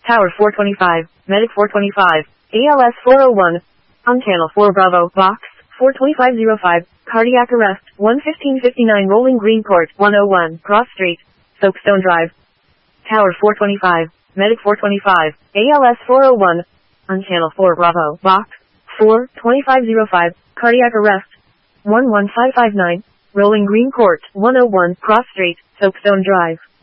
Tower 425, Medic 425, ALS 401, on Channel 4 Bravo, Box 42505, cardiac arrest, 11559 Rolling Green Court, 101, Cross Street, Soapstone Drive. Tower 425, Medic 425, ALS 401, on Channel 4 Bravo, Box 42505, cardiac arrest, 11559, Rolling Green Court, 101, Cross Street, Soapstone Drive.